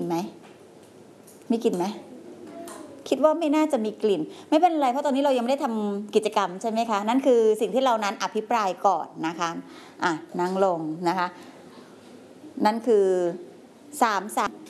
ไหมมีกลิ่นไหมคิดว่าไม่น่าจะมีกลิ่นไม่เป็นไรเพราะตอนนี้เรายังไม่ได้ทำกิจกรรมใช่ไหมคะนั่นคือสิ่งที่เรานั้นอภิปรายก่อนนะคะนั่งลงนะคะนั่นคือสาร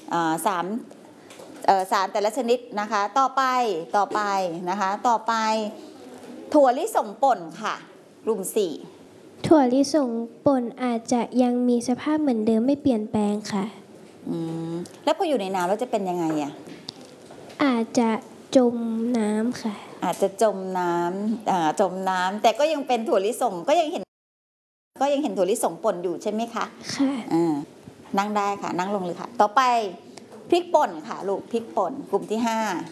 แต่ละชนิดนะคะต่อไปนะคะต่อไปถั่วลิสงป่นค่ะกลุ่ม4 ถั่วลิสงป่นอาจจะยังมีสภาพเหมือนเดิมไม่เปลี่ยนแปลงค่ะแล้วพออยู่ในน้ำแล้วจะเป็นยังไงอ่ะอาจจะจมน้ำค่ะอาจจะจมน้ำแต่ก็ยังเป็นถั่วลิสงก็ยังเห็นถั่วลิสงป่นอยู่ใช่ไหมคะค่ะนั่งได้ค่ะนั่งลงเลยค่ะต่อไปพริกป่นค่ะลูกพริกป่นกลุ่มที่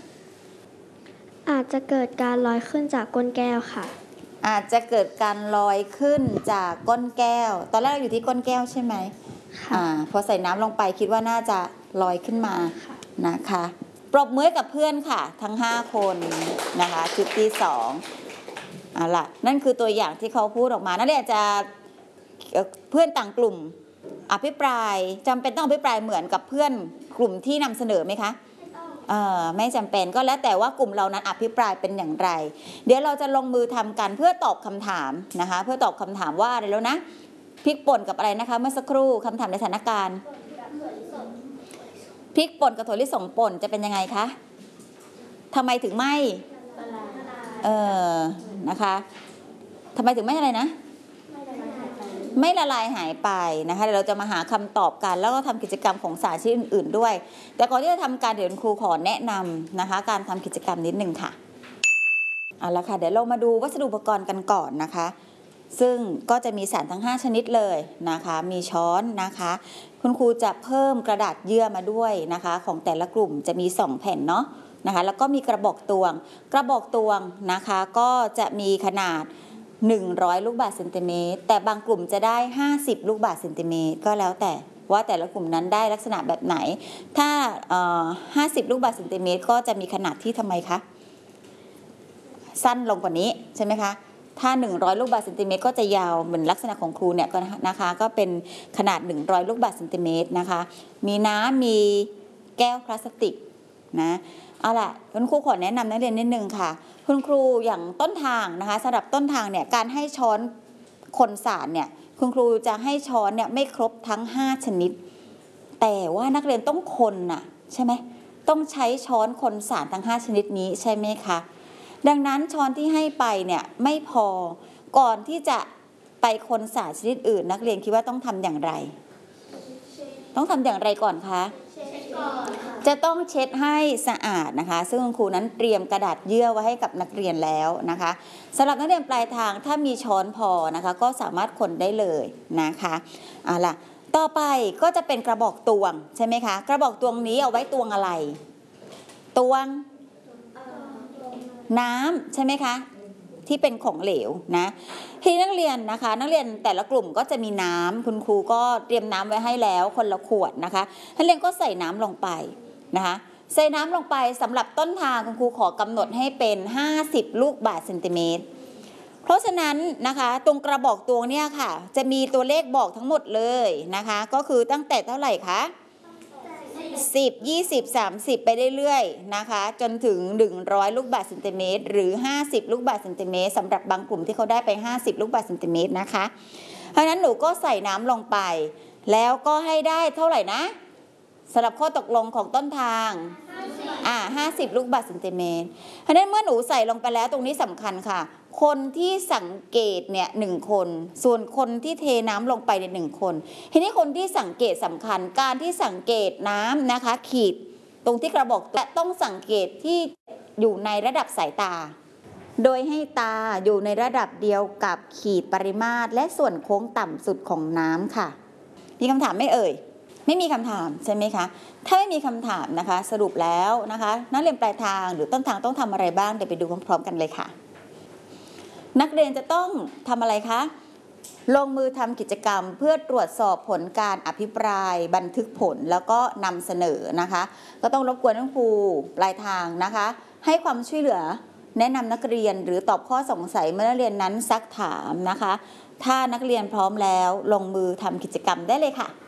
5 อาจจะเกิดการลอยขึ้นจากก้นแก้วค่ะอาจจะเกิดการลอยขึ้นจากก้นแก้วตอนแรกเราอยู่ที่ก้นแก้วใช่ไหมค่ะพอใส่น้ำลงไปคิดว่าน่าจะลอยขึ้นมานะคะปรบมือกับเพื่อนค่ะทั้ง5คนนะคะชุดที่2ล่ะนั่นคือตัวอย่างที่เขาพูดออกมานั่นแหละจะเพื่อนต่างกลุ่มอภิปรายจำเป็นต้องอภิปรายเหมือนกับเพื่อนกลุ่มที่นำเสนอไหมคะไม่จำเป็นก็แล้วแต่ว่ากลุ่มเรานั้นอภิปรายเป็นอย่างไรเดี๋ยวเราจะลงมือทำกันเพื่อตอบคำถามนะคะเพื่อตอบคำถามว่าอะไรแล้วนะพริกป่นกับอะไรนะคะเมื่อสักครู่คำถามในสถานการณ์พริกป่นกับถั่วลิสงป่นจะเป็นยังไงคะทำไมถึงไม่นะคะทำไมถึงไม่อะไรนะไม่ละลายหายไปนะคะเดี๋ยวเราจะมาหาคำตอบกันแล้วก็ทำกิจกรรมของสารชนิดอื่นๆด้วยแต่ก่อนที่จะทำการเดี๋ยวครูขอแนะนำนะคะการทำกิจกรรมนิดนึงค่ะเอาละค่ะเดี๋ยวเรามาดูวัสดุอุปกรณ์กันก่อนนะคะซึ่งก็จะมีสารทั้ง5ชนิดเลยนะคะมีช้อนนะคะคุณครูจะเพิ่มกระดาษเยื่อมาด้วยนะคะของแต่ละกลุ่มจะมี2แผ่นเนาะนะคะแล้วก็มีกระบอกตวงนะคะก็จะมีขนาด100ลูกบาศก์เซนติเมตรแต่บางกลุ่มจะได้50ลูกบาศก์เซนติเมตรก็แล้วแต่ว่าแต่ละกลุ่มนั้นได้ลักษณะแบบไหนถ้า50ลูกบาศก์เซนติเมตรก็จะมีขนาดที่ทำไมคะสั้นลงกว่านี้ใช่ไหมคะถ้า100ลูกบาศก์เซนติเมตรก็จะยาวเหมือนลักษณะของครูเนี่ยก็นะคะก็เป็นขนาด100ลูกบาศก์เซนติเมตรนะคะมีน้ำมีแก้วพลาสติกนะเอาล่ะคุณครูขอแนะนำนักเรียนนิดนึงค่ะคุณครูอย่างต้นทางนะคะสำหรับต้นทางเนี่ยการให้ช้อนคนสารเนี่ยคุณครูจะให้ช้อนเนี่ยไม่ครบทั้ง5ชนิดแต่ว่านักเรียนต้องคนน่ะใช่ไหมต้องใช้ช้อนคนสารทั้ง5ชนิดนี้ใช่ไหมคะดังนั้นช้อนที่ให้ไปเนี่ยไม่พอก่อนที่จะไปคนสารชนิดอื่นนักเรียนคิดว่าต้องทำอย่างไรต้องทำอย่างไรก่อนคะจะต้องเช็ดให้สะอาดนะคะซึ่งครูนั้นเตรียมกระดาษเยื่อไว้ให้กับนักเรียนแล้วนะคะสำหรับนักเรียนปลายทางถ้ามีช้อนพอนะคะก็สามารถคนได้เลยนะคะเอาล่ะต่อไปก็จะเป็นกระบอกตวงใช่ไหมคะกระบอกตวงนี้เอาไว้ตวงอะไรตวงน้ำใช่ไหมคะที่เป็นของเหลวนะที่นักเรียนนะคะนักเรียนแต่ละกลุ่มก็จะมีน้ำคุณครูก็เตรียมน้ำไว้ให้แล้วคนละขวดนะคะนักเรียนก็ใส่น้ำลงไปนะคะใส่น้ำลงไปสำหรับต้นทางคุณครูขอกำหนดให้เป็น50ลูกบาศก์เซนติเมตรเพราะฉะนั้นนะคะตรงกระบอกตวงเนี่ยค่ะจะมีตัวเลขบอกทั้งหมดเลยนะคะก็คือตั้งแต่เท่าไหร่คะ10 20 30ไปเรื่อยๆนะคะจนถึง100ลูกบาศก์เซนติเมตรหรือ50ลูกบาศก์เซนติเมตรสำหรับบางกลุ่มที่เขาได้ไป50ลูกบาศก์เซนติเมตรนะคะเพราะฉะนั้นหนูก็ใส่น้ำลงไปแล้วก็ให้ได้เท่าไหร่นะสำหรับข้อตกลงของต้นทาง50ลูกบาศก์เซนติเมตรเพราะฉะนั้นเมื่อหนูใส่ลงไปแล้วตรงนี้สำคัญค่ะคนที่สังเกตเนี่ย1คนส่วนคนที่เทน้ำลงไปเนี่ย1คนทีนี้คนที่สังเกตสำคัญการที่สังเกตน้ำนะคะขีดตรงที่กระบอกและต้องสังเกตที่อยู่ในระดับสายตาโดยให้ตาอยู่ในระดับเดียวกับขีดปริมาตรและส่วนโค้งต่ำสุดของน้ำค่ะมีคำถามไม่เอ่ยไม่มีคำถามใช่ไหมคะถ้าไม่มีคำถามนะคะสรุปแล้วนะคะนักเรียนปลายทางหรือต้นทางต้องทำอะไรบ้างเดี๋ยวไปดูพร้อมๆกันเลยค่ะนักเรียนจะต้องทำอะไรคะลงมือทำกิจกรรมเพื่อตรวจสอบผลการอภิปรายบันทึกผลแล้วก็นำเสนอนะคะก็ต้องรบกวนคุณครูปลายทางนะคะให้ความช่วยเหลือแนะนำนักเรียนหรือตอบข้อสงสัยเมื่อนักเรียนนั้นซักถามนะคะถ้านักเรียนพร้อมแล้วลงมือทำกิจกรรมได้เลยค่ะ